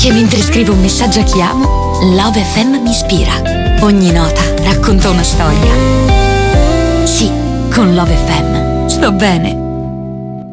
Anche mentre scrivo un messaggio a chi amo, Love FM mi ispira. Ogni nota racconta una storia. Sì, con Love FM sto bene.